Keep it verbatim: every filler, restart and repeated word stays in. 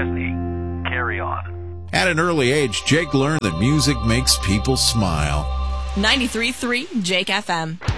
Disney, Carry On. At an early age, Jake learned that music makes people smile. ninety-three point three Jake F M.